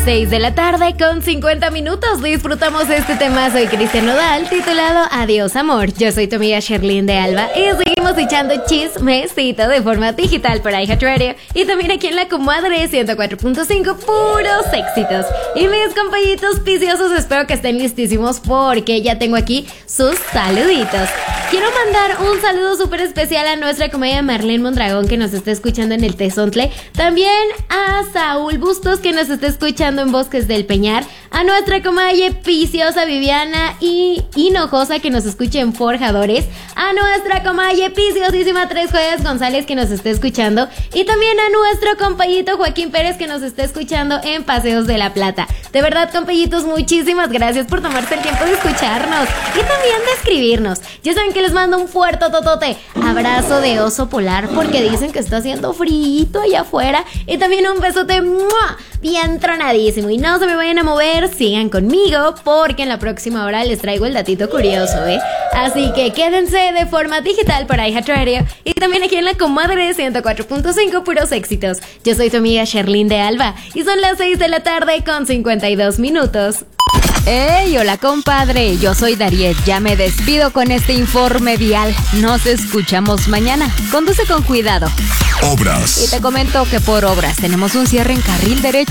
6 de la tarde con 50 minutos. Disfrutamos este temazo de Cristian Nodal titulado Adiós Amor. Yo soy tu amiga Sherlyn de Alba y seguimos echando chismecito de forma digital por iHeartRadio y también aquí en la comadre 104.5, puros éxitos. Y mis compañitos piciosos, espero que estén listísimos porque ya tengo aquí sus saluditos. Quiero mandar un saludo súper especial a nuestra comadre Marlene Mondragón, que nos está escuchando en el Tezontle. También a Saúl Bustos, que nos está escuchando en Bosques del Peñar. A nuestra comadre piciosa Viviana y Hinojosa, que nos escucha en Forjadores. A nuestra comadre piciosísima Tres Joyas González, que nos está escuchando. Y también a nuestro compañito Joaquín Pérez, que nos está escuchando en Paseos de la Plata. De verdad, compañitos, muchísimas gracias por tomarse el tiempo de escucharnos y también de escribirnos. Ya saben que les mando un fuerte totote abrazo de oso polar, porque dicen que está haciendo frío allá afuera. Y también un besote bien tronadísimo. Y no se me vayan a mover, sigan conmigo, porque en la próxima hora les traigo el datito curioso, Así que quédense de forma digital para iHeartRadio y también aquí en la comadre 104.5, puros éxitos. Yo soy tu amiga Sherlyn de Alba y son las 6 de la tarde con 52 minutos. ¡Hey! Hola, compadre. Yo soy Dariet. Ya me despido con este informe vial. Nos escuchamos mañana. Conduce con cuidado. Obras. Y te comento que por obras tenemos un cierre en carril derecho